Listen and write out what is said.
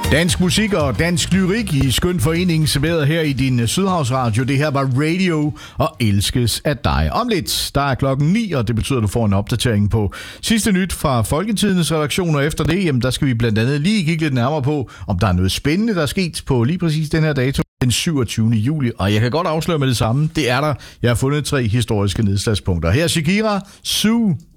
Dansk musik og dansk lyrik i skøn forening serveret her i din Sydhavsradio. Det her var Radio og elskes af dig. Om lidt, der er 9:00, og det betyder, at du får en opdatering på sidste nyt fra Folketidens redaktion. Og efter det, jamen, der skal vi blandt andet lige kigge lidt nærmere på, om der er noget spændende, der er sket på lige præcis den her dato, den 27. juli. Og jeg kan godt afsløre med det samme. Det er der. Jeg har fundet 3 historiske nedslagspunkter. Her er Shakira, Sue.